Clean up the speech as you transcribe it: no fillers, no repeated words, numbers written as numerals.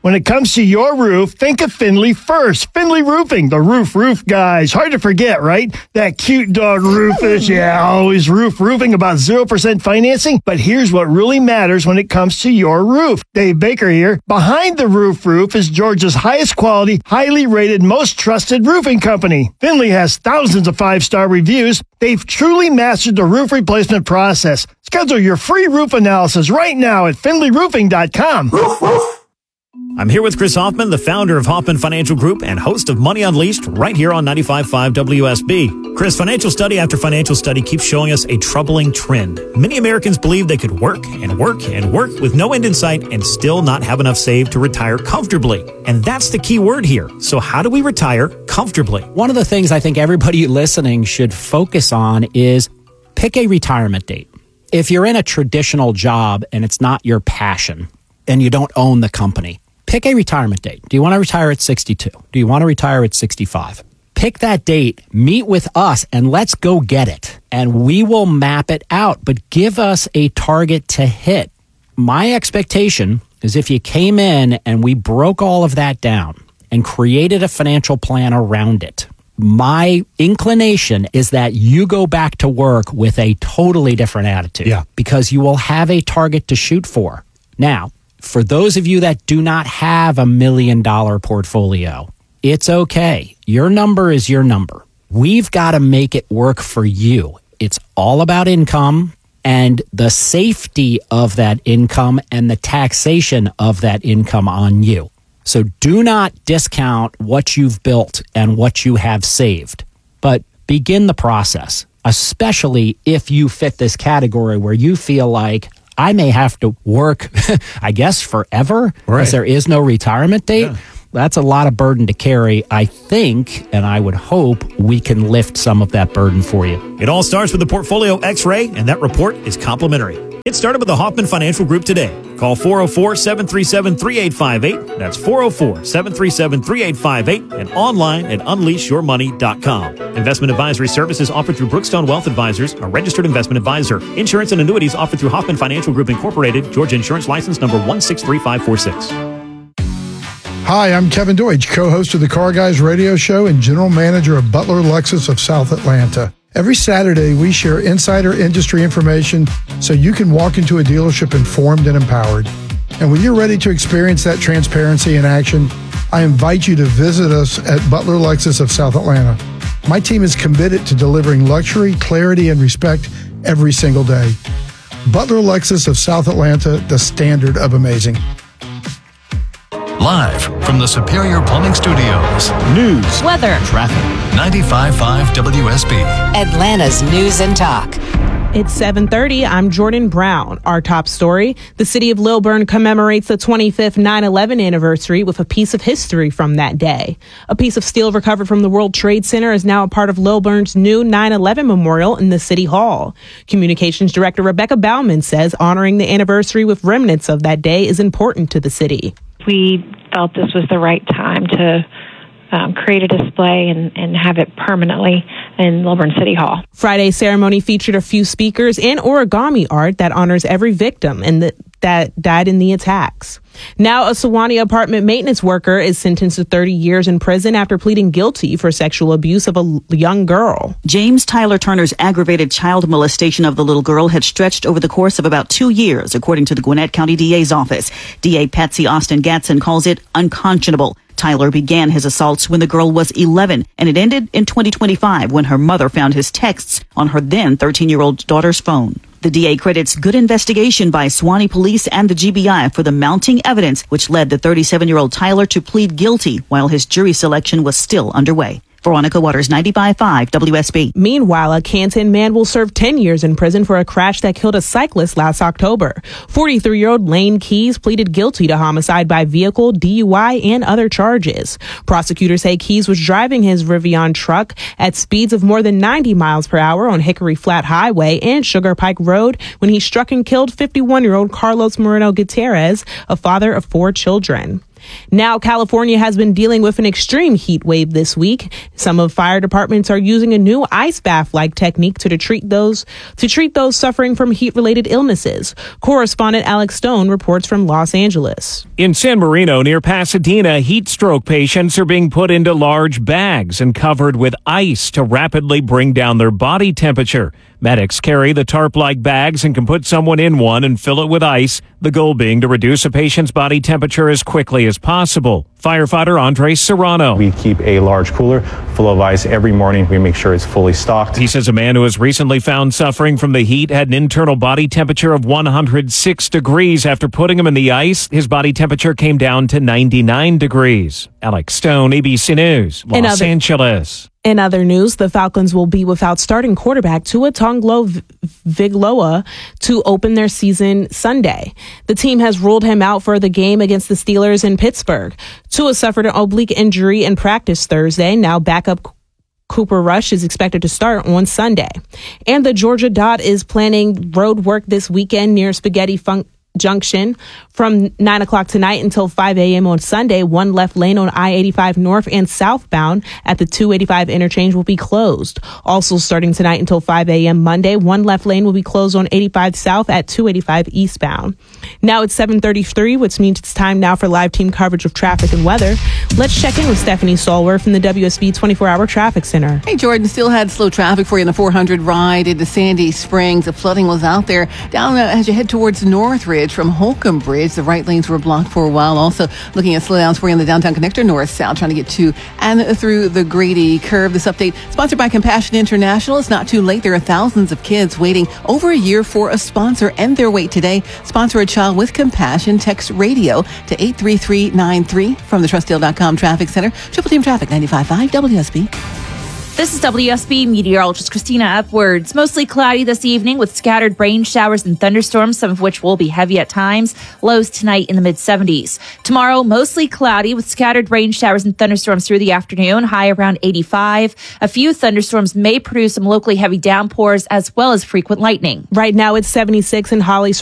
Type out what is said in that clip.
When it comes to your roof, think of Finley first. Finley Roofing, the roof guys. Hard to forget, right? That cute dog Rufus. Yeah, always roofing, about 0% financing. But here's what really matters when it comes to your roof. Dave Baker here. Behind the roof is Georgia's highest quality, highly rated, most trusted roofing company. Finley has thousands of 5-star reviews. They've truly mastered the roof replacement process. Schedule your free roof analysis right now at finleyroofing.com. I'm here with Chris Hoffman, the founder of Hoffman Financial Group and host of Money Unleashed right here on 95.5 WSB. Chris, financial study after financial study keeps showing us a troubling trend. Many Americans believe they could work and work and work with no end in sight and still not have enough saved to retire comfortably. And that's the key word here. So how do we retire comfortably? One of the things I think everybody listening should focus on is pick a retirement date. If you're in a traditional job and it's not your passion and you don't own the company, pick a retirement date. Do you want to retire at 62? Do you want to retire at 65? Pick that date, meet with us, and let's go get it. And we will map it out, but give us a target to hit. My expectation is if you came in and we broke all of that down and created a financial plan around it, my inclination is that you go back to work with a totally different attitude. Yeah. Because you will have a target to shoot for. Now, for those of you that do not have $1 million portfolio, it's okay. Your number is your number. We've got to make it work for you. It's all about income and the safety of that income and the taxation of that income on you. So do not discount what you've built and what you have saved, but begin the process, especially if you fit this category where you feel like I may have to work, I guess, forever, because there is no retirement date. Yeah. That's a lot of burden to carry. I think, and I would hope, we can lift some of that burden for you. It all starts with the Portfolio X-Ray, and that report is complimentary. Get started with the Hoffman Financial Group today. Call 404-737-3858. That's 404-737-3858 and online at unleashyourmoney.com. Investment advisory services offered through Brookstone Wealth Advisors, a registered investment advisor. Insurance and annuities offered through Hoffman Financial Group Incorporated, Georgia Insurance License number 163546. Hi, I'm Kevin Deutsch, co-host of the Car Guys radio show and general manager of Butler Lexus of South Atlanta. Every Saturday, we share insider industry information so you can walk into a dealership informed and empowered. And when you're ready to experience that transparency in action, I invite you to visit us at Butler Lexus of South Atlanta. My team is committed to delivering luxury, clarity, and respect every single day. Butler Lexus of South Atlanta, the standard of amazing. Live from the Superior Plumbing Studios. News, weather, traffic. 95.5 WSB. Atlanta's News and Talk. It's 7:30. I'm Jordan Brown. Our top story, the city of Lilburn commemorates the 25th 9/11 anniversary with a piece of history from that day. A piece of steel recovered from the World Trade Center is now a part of Lilburn's new 9/11 memorial in the City Hall. Communications Director Rebecca Bauman says honoring the anniversary with remnants of that day is important to the city. We felt this was the right time to create a display and have it permanently in Lilburn City Hall. Friday's ceremony featured a few speakers and origami art that honors every victim that died in the attacks. Now, a Sewanee apartment maintenance worker is sentenced to 30 years in prison after pleading guilty for sexual abuse of a young girl. James Tyler Turner's aggravated child molestation of the little girl had stretched over the course of about 2 years, according to the Gwinnett County DA's office. DA Patsy Austin Gatson calls it unconscionable. Tyler began his assaults when the girl was 11, and it ended in 2025 when her mother found his texts on her then 13-year-old daughter's phone. The DA credits good investigation by Sewanee Police and the GBI for the mounting evidence, which led the 37-year-old Tyler to plead guilty while his jury selection was still underway. Veronica Waters, 95.5 WSB. Meanwhile, a Canton man will serve 10 years in prison for a crash that killed a cyclist last October. 43-year-old Lane Keys pleaded guilty to homicide by vehicle, DUI, and other charges. Prosecutors say Keys was driving his Rivian truck at speeds of more than 90 miles per hour on Hickory Flat Highway and Sugar Pike Road when he struck and killed 51-year-old Carlos Moreno Gutierrez, a father of 4 children. Now, California has been dealing with an extreme heat wave this week. Some of fire departments are using a new ice bath-like technique to treat those suffering from heat-related illnesses. Correspondent Alex Stone reports from Los Angeles. In San Marino, near Pasadena, heat stroke patients are being put into large bags and covered with ice to rapidly bring down their body temperature. Medics carry the tarp-like bags and can put someone in one and fill it with ice, the goal being to reduce a patient's body temperature as quickly as possible. Firefighter Andre Serrano. We keep a large cooler full of ice every morning. We make sure it's fully stocked. He says a man who was recently found suffering from the heat had an internal body temperature of 106 degrees. After putting him in the ice, his body temperature came down to 99 degrees. Alex Stone, ABC News, Los Angeles. In other news, the Falcons will be without starting quarterback Tua Tagovailoa to open their season Sunday. The team has ruled him out for the game against the Steelers in Pittsburgh. Tua suffered an oblique injury in practice Thursday. Now backup Cooper Rush is expected to start on Sunday. And the Georgia Dot is planning road work this weekend near Spaghetti Junction from 9 o'clock tonight until 5 a.m. on Sunday. One left lane on I-85 north and southbound at the 285 interchange will be closed. Also starting tonight until 5 a.m. Monday, one left lane will be closed on 85 south at 285 eastbound. Now it's 7:33, which means it's time now for live team coverage of traffic and weather. Let's check in with Stephanie Stallworth from the WSB 24-hour traffic center. Hey, Jordan, still had slow traffic for you in the 400 ride into Sandy Springs. The flooding was out there down as you head towards Northridge from Holcomb Bridge. The right lanes were blocked for a while. Also looking at slowdowns for you on the downtown connector north-south, trying to get to and through the Grady Curve. This update sponsored by Compassion International. It's not too late. There are thousands of kids waiting over a year for a sponsor. End their wait today. Sponsor a child with compassion. Text radio to 83393 from the TrustDale.com Traffic Center. Triple Team Traffic 95.5 WSB. This is WSB meteorologist Christina Upwards. Mostly cloudy this evening with scattered rain showers and thunderstorms, some of which will be heavy at times. Lows tonight in the mid-70s. Tomorrow, mostly cloudy with scattered rain showers and thunderstorms through the afternoon, high around 85. A few thunderstorms may produce some locally heavy downpours as well as frequent lightning. Right now it's 76 in Holly